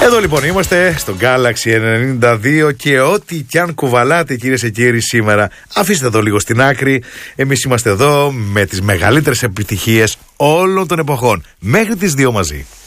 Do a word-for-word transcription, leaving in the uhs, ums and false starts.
Εδώ λοιπόν είμαστε στο Galaxy ενενήντα δύο και ό,τι κι αν κουβαλάτε κυρίες και κύριοι σήμερα, αφήστε το λίγο στην άκρη. Εμείς είμαστε εδώ με τις μεγαλύτερες επιτυχίες όλων των εποχών. Μέχρι τις δύο μαζί.